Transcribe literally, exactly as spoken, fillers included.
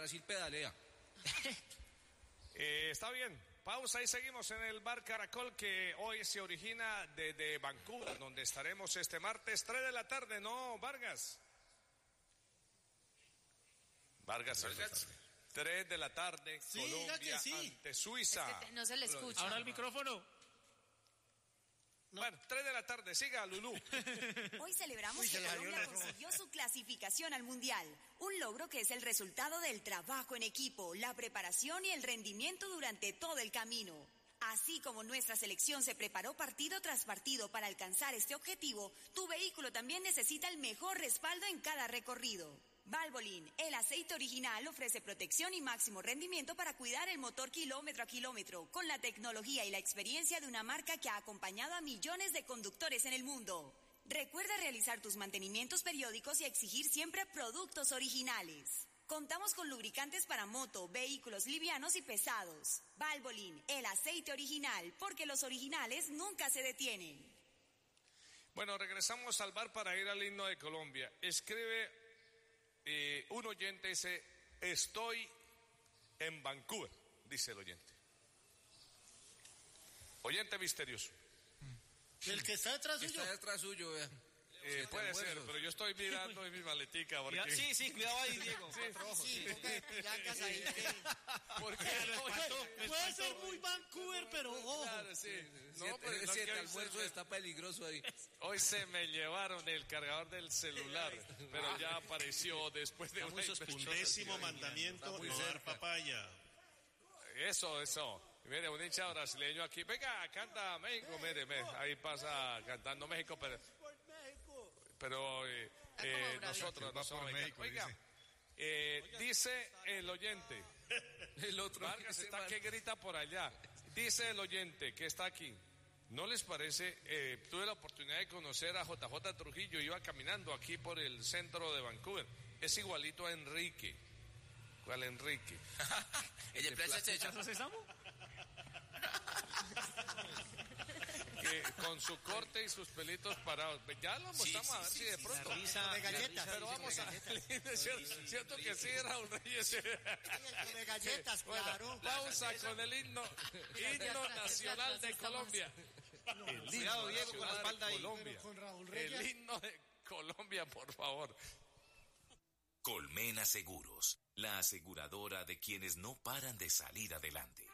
Brasil pedalea. eh, está bien. Pausa y seguimos en el Bar Caracol, que hoy se origina desde Vancouver, donde estaremos este martes, tres de la tarde, ¿no, Vargas? Vargas, Vargas. tres de la tarde, sí, Colombia sí. ante Suiza. Es que te, no se le escucha. Ahora el micrófono. No. Bueno, tres de la tarde, siga, Lulú. Hoy celebramos Uy, que Colombia consiguió su clasificación al Mundial, un logro que es el resultado del trabajo en equipo, la preparación y el rendimiento durante todo el camino. Así como nuestra selección se preparó partido tras partido para alcanzar este objetivo, tu vehículo también necesita el mejor respaldo en cada recorrido. Valvoline, el aceite original, ofrece protección y máximo rendimiento para cuidar el motor kilómetro a kilómetro, con la tecnología y la experiencia de una marca que ha acompañado a millones de conductores en el mundo. Recuerda realizar tus mantenimientos periódicos y exigir siempre productos originales. Contamos con lubricantes para moto, vehículos livianos y pesados. Valvoline, el aceite original, porque los originales nunca se detienen. Bueno, regresamos al bar para ir al himno de Colombia. Escribe... Eh, un oyente dice: estoy en Vancouver, dice el oyente. Oyente misterioso. El que está detrás suyo. Está detrás suyo, vea. Eh, puede ser, pero yo estoy mirando en mi maletica. Porque... Sí, sí, cuidado ahí, Diego. Sí, sí, ponga de pirancas ahí. Porque puede, puede ser muy Vancouver, pero ojo. Claro, sí. No, pero es que el almuerzo me... está peligroso ahí. Hoy se me llevaron el cargador del celular, pero ya apareció después de una inversión. Undécimo mandamiento, no dar papaya. Eso, eso. Mire, un hincha brasileño aquí. Venga, canta México. Mire, mire, ahí pasa cantando México, pero... Pero eh, eh, nosotros no somos México. Oiga, eh, dice el oyente. El otro Vargas está que grita por allá. Dice el oyente que está aquí. ¿No les parece? Eh, tuve la oportunidad de conocer a J J Trujillo. Iba caminando aquí por el centro de Vancouver. Es igualito a Enrique. ¿Cuál Enrique? ¿El de Plaza Sésamo? ¿Sésamo? Que con su corte y sus pelitos parados. Ya lo mostramos sí, sí, a ver sí, si de pronto. La risa de galletas. Pero vamos a. ¿Cierto, cierto que sí, Raúl Reyes? Sí, el de galletas, bueno, claro. Pausa con el himno, himno nacional de Colombia. El himno Diego, con la espalda de Colombia. Con Raúl Reyes. El himno de Colombia, por favor. Colmena Seguros, la aseguradora de quienes no paran de salir adelante.